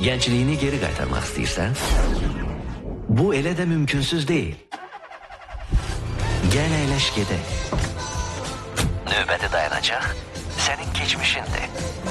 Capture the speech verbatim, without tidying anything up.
Gençliğini geri qaytarmaq istəyirsən? Bu elə də mümkünsüz deyil. Gəl əyləş gedək. Növbəti dayanacaq sənin keçmişindir.